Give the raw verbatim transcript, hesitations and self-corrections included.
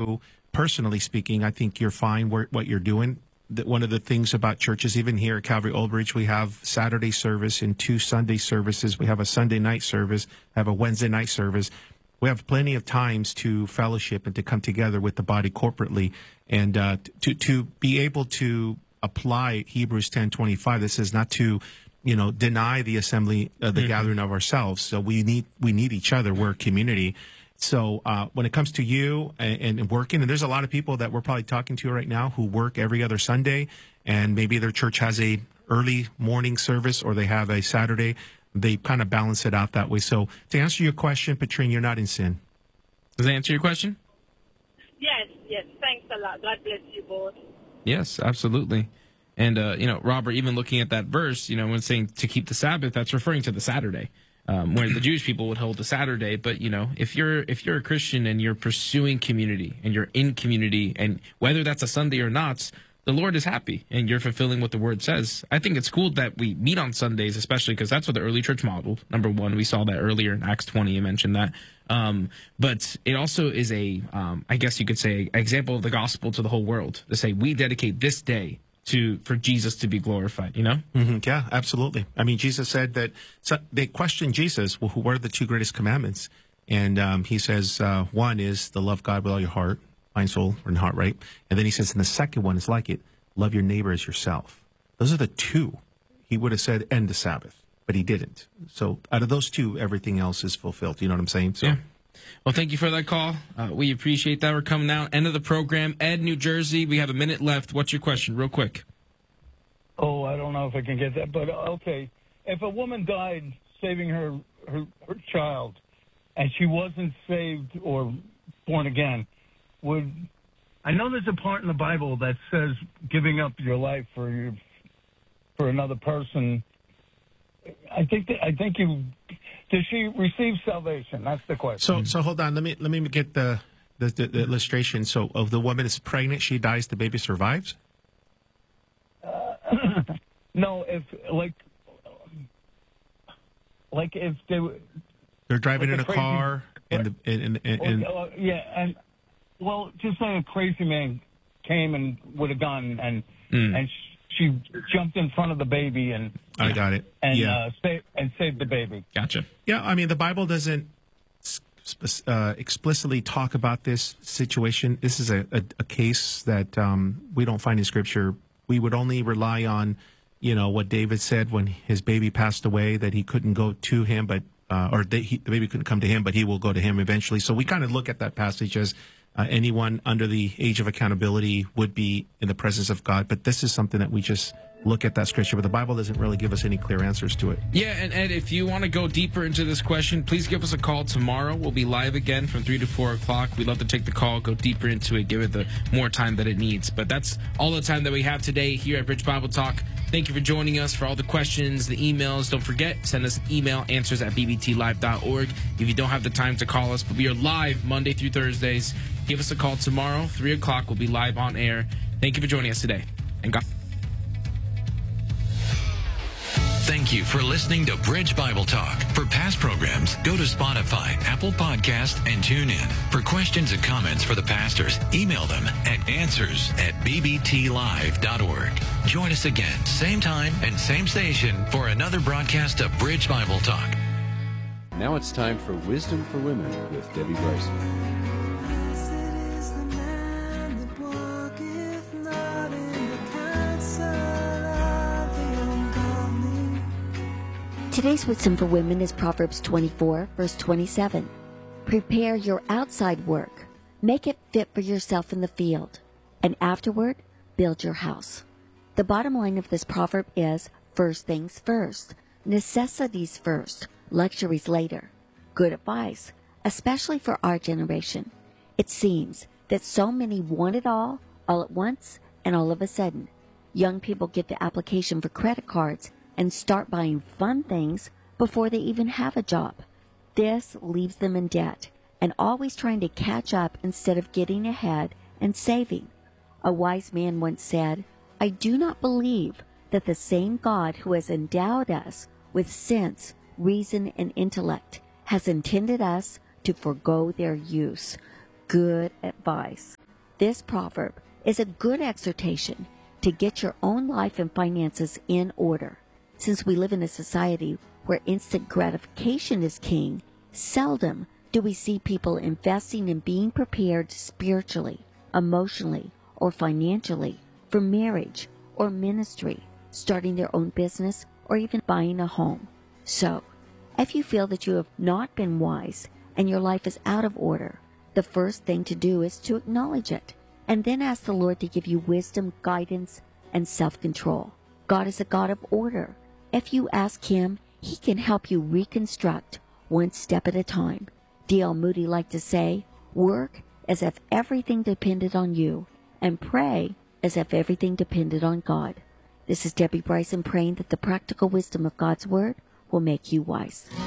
you, personally speaking, I think you're fine where, what you're doing. The, one of the things about churches, even here at Calvary Old Bridge, we have Saturday service and two Sunday services. We have a Sunday night service, have a Wednesday night service. We have plenty of times to fellowship and to come together with the body corporately, and uh, to to be able to apply Hebrews ten twenty-five. This is not to, you know, deny the assembly, uh, the mm-hmm. gathering of ourselves. So we need we need each other. We're a community. So uh, when it comes to you and, and working, and there's a lot of people that we're probably talking to right now who work every other Sunday, and maybe their church has a early morning service or they have a Saturday. They kind of balance it out that way. So to answer your question, Patrine, you're not in sin. Does that answer your question? Yes, yes. Thanks a lot. God bless you both. Yes, absolutely. And, uh, you know, Robert, even looking at that verse, you know, when saying to keep the Sabbath, that's referring to the Saturday. Um, where the Jewish people would hold a Saturday, but you know, if you're if you're a Christian and you're pursuing community and you're in community, and whether that's a Sunday or not, the Lord is happy and you're fulfilling what the Word says. I think it's cool that we meet on Sundays, especially because that's what the early church modeled. Number one, we saw that earlier in Acts twenty. You mentioned that, um, but it also is a, um, I guess you could say, example of the gospel to the whole world. To say we dedicate this day to for Jesus to be glorified, you know? Mm-hmm. Yeah, absolutely. I mean, Jesus said that so they questioned Jesus, well, what are the two greatest commandments? And um, he says uh, one is to love God with all your heart, mind, soul, and heart, right? And then he says, and the second one is like it, love your neighbor as yourself. Those are the two. He would have said, end the Sabbath, but he didn't. So out of those two, everything else is fulfilled. You know what I'm saying? So. Yeah. Well, thank you for that call. Uh, we appreciate that. We're coming out. End of the program. Ed, New Jersey. We have a minute left. What's your question? Real quick. Oh, I don't know if I can get that, but uh, okay. If a woman died saving her, her, her child and she wasn't saved or born again, would I know there's a part in the Bible that says giving up your life for your, for another person. I think that, I think you does she receive salvation? That's the question. So so hold on. Let me let me get the the, the, the illustration. So of the woman is pregnant, she dies, the baby survives. Uh, no, if like like if they they're driving like in a crazy, car and the and, and, and uh, yeah, and well, just say a crazy man came and would have gone and mm. and. She jumped in front of the baby and I got it. And yeah. uh, saved and saved the baby. Gotcha. Yeah, I mean the Bible doesn't uh, explicitly talk about this situation. This is a, a, a case that um, we don't find in Scripture. We would only rely on, you know, what David said when his baby passed away, that he couldn't go to him, but uh, or they, he, the baby couldn't come to him, but he will go to him eventually. So we kind of look at that passage as Uh, anyone under the age of accountability would be in the presence of God. But this is something that we just look at that scripture, but the Bible doesn't really give us any clear answers to it. Yeah, and Ed, if you want to go deeper into this question, please give us a call tomorrow. We'll be live again from three to four o'clock. We'd love to take the call, go deeper into it, give it the more time that it needs. But that's all the time that we have today here at Bridge Bible Talk. Thank you for joining us, for all the questions, the emails. Don't forget, send us an email, answers at b b t live dot org. If you don't have the time to call us, but we are live Monday through Thursdays. Give us a call tomorrow, three o'clock. We'll be live on air. Thank you for joining us today. And God. Thank you for listening to Bridge Bible Talk. For past programs, go to Spotify, Apple Podcast, and tune in. For questions and comments for the pastors, email them at answers at b b t live dot org. Join us again, same time and same station, for another broadcast of Bridge Bible Talk. Now it's time for Wisdom for Women with Debbie Bryson. Today's Wisdom for Women is Proverbs twenty-four, verse twenty-seven. Prepare your outside work. Make it fit for yourself in the field. And afterward, build your house. The bottom line of this proverb is first things first. Necessities first. Luxuries later. Good advice, especially for our generation. It seems that so many want it all, all at once, and all of a sudden. Young people get the application for credit cards and start buying fun things before they even have a job. This leaves them in debt and always trying to catch up instead of getting ahead and saving. A wise man once said, I do not believe that the same God who has endowed us with sense, reason, and intellect has intended us to forego their use. Good advice. This proverb is a good exhortation to get your own life and finances in order. Since we live in a society where instant gratification is king, seldom do we see people investing in being prepared spiritually, emotionally, or financially for marriage or ministry, starting their own business, or even buying a home. So, if you feel that you have not been wise and your life is out of order, the first thing to do is to acknowledge it, and then ask the Lord to give you wisdom, guidance, and self-control. God is a God of order. If you ask Him, He can help you reconstruct one step at a time. D L Moody liked to say, work as if everything depended on you, and pray as if everything depended on God. This is Debbie Bryson praying that the practical wisdom of God's Word will make you wise.